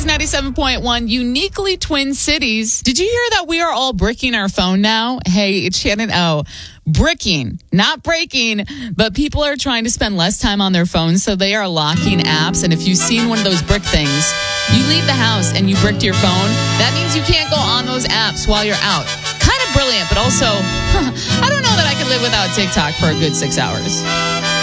97.1, uniquely Twin Cities. Did you hear that we are all bricking our phone now? Hey, it's Shannon O. Bricking, not breaking, but people are trying to spend less time on their phones, so they are locking apps. And if you've seen one of those brick things, you leave the house and you bricked your phone, that means you can't go on those apps while you're out. Kind of brilliant, but also, I don't know that I could live without TikTok for a good 6 hours.